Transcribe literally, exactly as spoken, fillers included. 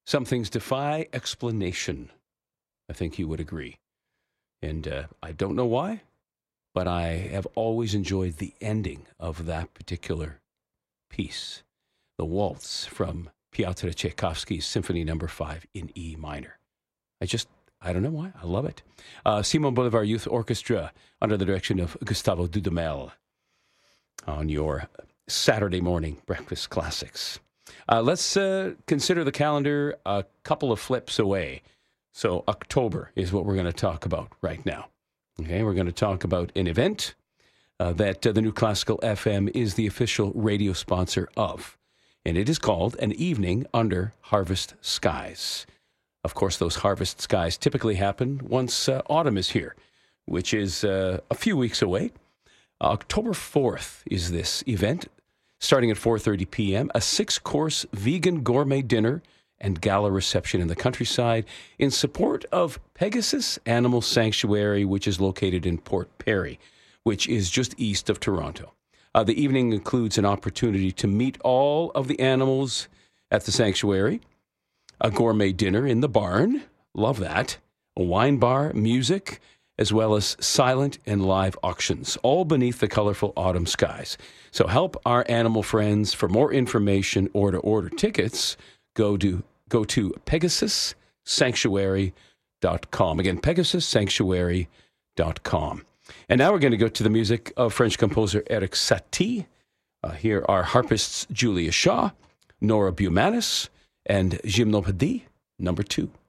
Some things defy explanation. I think you would agree. And uh, I don't know why, but I have always enjoyed the ending of that particular piece, the waltz from Piotr Tchaikovsky's Symphony Number Five in E minor. I just, I don't know why, I love it. Uh, Simon Bolivar Youth Orchestra under the direction of Gustavo Dudamel on your Saturday morning breakfast classics. Uh, let's uh, consider the calendar a couple of flips away. So October is what we're going to talk about right now. Okay, we're going to talk about an event uh, that uh, the New Classical F M is the official radio sponsor of. And it is called An Evening Under Harvest Skies. Of course, those harvest skies typically happen once uh, autumn is here, which is uh, a few weeks away. October fourth is this event, starting at four thirty p.m., a six-course vegan gourmet dinner and gala reception in the countryside in support of Pegasus Animal Sanctuary, which is located in Port Perry, which is just east of Toronto. Uh, the evening includes an opportunity to meet all of the animals at the sanctuary, a gourmet dinner in the barn, love that, a wine bar, music, as well as silent and live auctions, all beneath the colorful autumn skies. So help our animal friends. For more information or to order tickets, go to go to pegasus sanctuary dot com. Again, pegasus sanctuary dot com. And now we're going to go to the music of French composer Erik Satie. Uh, here are harpists Julia Shaw, Nora Bumanis, and Gymnopédie number two.